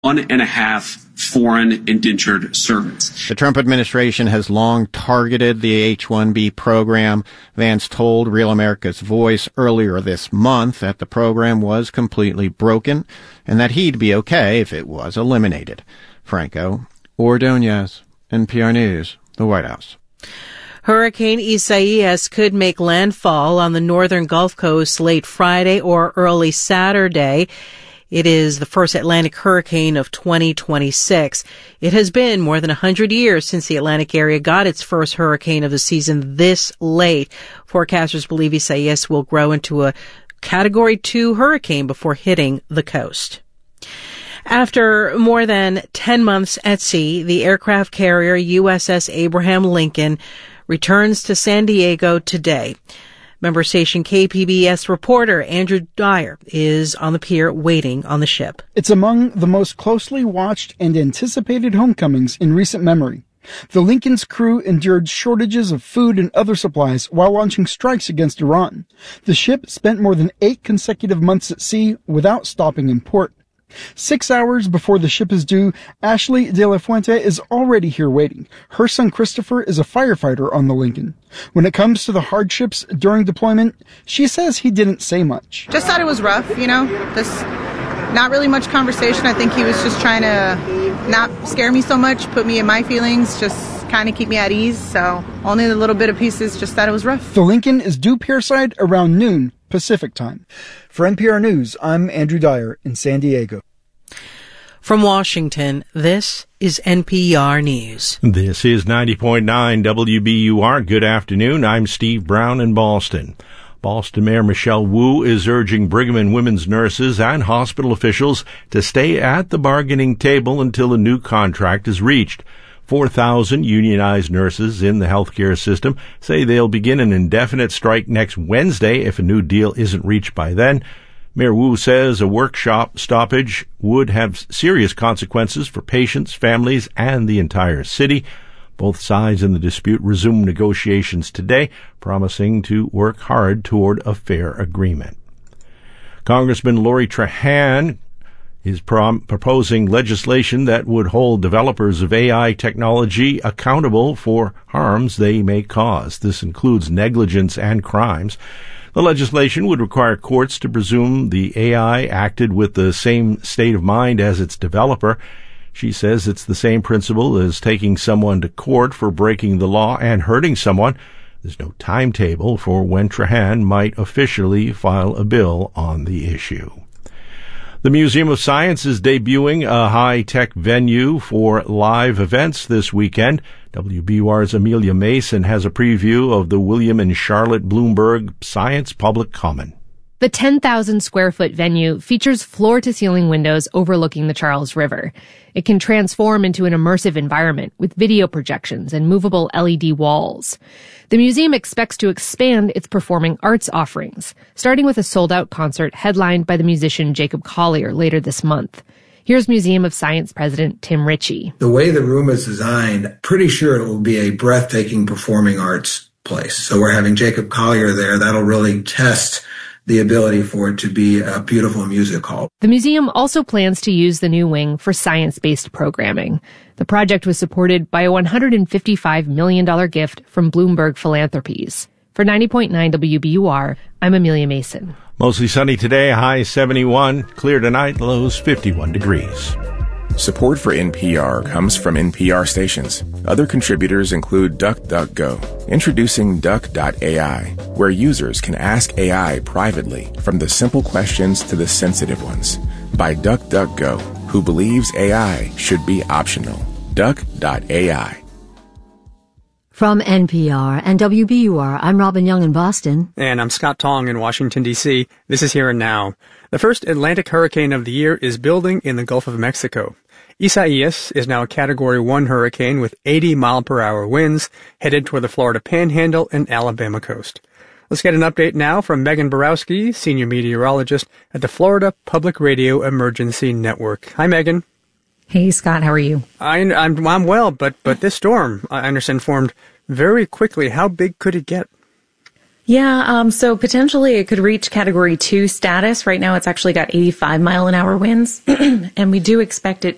1.5 foreign indentured servants. The Trump administration has long targeted the H-1B program. Vance told Real America's Voice earlier this month that the program was completely broken and that he'd be okay if it was eliminated. Franco Ordonez, NPR News, the White House. Hurricane Isaias could make landfall on the northern Gulf Coast late Friday or early Saturday. It is the first Atlantic hurricane of 2026. It has been more than 100 years since the Atlantic area got its first hurricane of the season this late. Forecasters believe Isaias will grow into a Category 2 hurricane before hitting the coast. After more than 10 months at sea, the aircraft carrier USS Abraham Lincoln returns to San Diego today. Member station KPBS reporter Andrew Dyer is on the pier waiting on the ship. It's among the most closely watched and anticipated homecomings in recent memory. The Lincoln's crew endured shortages of food and other supplies while launching strikes against Iran. The ship spent more than 8 consecutive months at sea without stopping in port. 6 hours before the ship is due, Ashley De La Fuente is already here waiting. Her son Christopher is a firefighter on the Lincoln. When it comes to the hardships during deployment, she says he didn't say much. Just thought it was rough, just not really much conversation. I think he was just trying to not scare me so much, put me in my feelings, just kind of keep me at ease. So only the little bit of pieces, just thought it was rough. The Lincoln is due pierside around noon Pacific time. For NPR News, I'm Andrew Dyer in San Diego. From Washington, this is NPR News. This is 90.9 WBUR. Good afternoon. I'm Steve Brown in Boston. Boston Mayor Michelle Wu is urging Brigham and Women's nurses and hospital officials to stay at the bargaining table until a new contract is reached. 4,000 unionized nurses in the healthcare system say they'll begin an indefinite strike next Wednesday if a new deal isn't reached by then. Mayor Wu says a workshop stoppage would have serious consequences for patients, families, and the entire city. Both sides in the dispute resume negotiations today, promising to work hard toward a fair agreement. Congressman Lori Trahan is proposing legislation that would hold developers of AI technology accountable for harms they may cause. This includes negligence and crimes. The legislation would require courts to presume the AI acted with the same state of mind as its developer. She says it's the same principle as taking someone to court for breaking the law and hurting someone. There's no timetable for when Trahan might officially file a bill on the issue. The Museum of Science is debuting a high-tech venue for live events this weekend. WBUR's Amelia Mason has a preview of the William and Charlotte Bloomberg Science Public Common. The 10,000-square-foot venue features floor-to-ceiling windows overlooking the Charles River. It can transform into an immersive environment with video projections and movable LED walls. The museum expects to expand its performing arts offerings, starting with a sold-out concert headlined by the musician Jacob Collier later this month. Here's Museum of Science President Tim Ritchie. The way the room is designed, pretty sure it will be a breathtaking performing arts place. So we're having Jacob Collier there. That'll really test the ability for it to be a beautiful music hall. The museum also plans to use the new wing for science-based programming. The project was supported by a $155 million gift from Bloomberg Philanthropies. For 90.9 WBUR, I'm Amelia Mason. Mostly sunny today, high 71. Clear tonight, lows 51 degrees. Support for NPR comes from NPR stations. Other contributors include DuckDuckGo. Introducing Duck.ai, where users can ask AI privately, from the simple questions to the sensitive ones. By DuckDuckGo, who believes AI should be optional. Duck.ai. From NPR and WBUR, I'm Robin Young in Boston. And I'm Scott Tong in Washington, D.C. This is Here and Now. The first Atlantic hurricane of the year is building in the Gulf of Mexico. Isaias is now a Category 1 hurricane with 80-mile-per-hour winds headed toward the Florida Panhandle and Alabama coast. Let's get an update now from Megan Borowski, senior meteorologist at the Florida Public Radio Emergency Network. Hi, Megan. Hey, Scott. How are you? I'm well, but this storm, I understand, formed very quickly. How big could it get? Yeah, so potentially it could reach Category 2 status. Right now it's actually got 85-mile-an-hour winds, and we do expect it